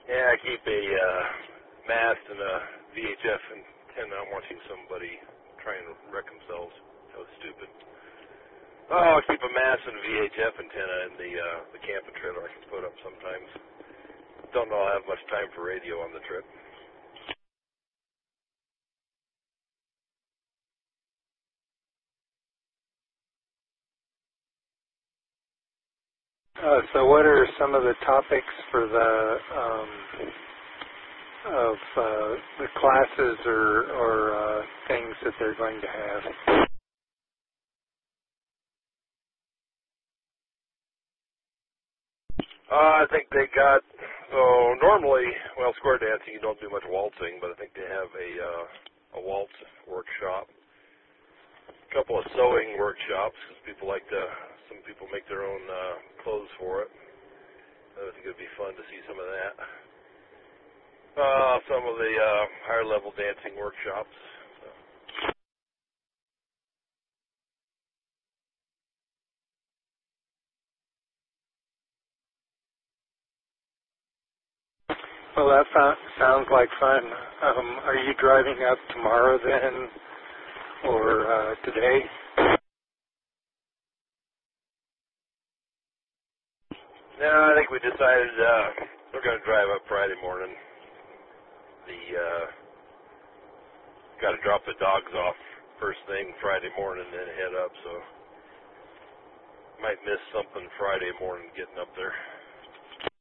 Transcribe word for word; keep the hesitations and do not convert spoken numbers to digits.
Yeah, I keep a uh, mast and a V H F antenna. I'm watching somebody try and wreck themselves. That was stupid. Oh, I keep a mast and a V H F antenna in the uh, the camping trailer I can put up sometimes. Don't know I'll have much time for radio on the trip. Uh, so what are some of the topics for the um, of uh, the classes or, or uh, things that they're going to have? Uh, I think they got, oh, normally, well, square dancing, you don't do much waltzing, but I think they have a, uh, a waltz workshop. A couple of sewing workshops, because people like to, some people make their own uh, clothes for it. I think it would be fun to see some of that. Uh, some of the uh, higher level dancing workshops. So. Well, that sounds sounds like fun. Um, are you driving up tomorrow then, or uh, today? No, I think we decided uh, we're going to drive up Friday morning. The uh, got to drop the dogs off first thing Friday morning, then head up. So might miss something Friday morning getting up there.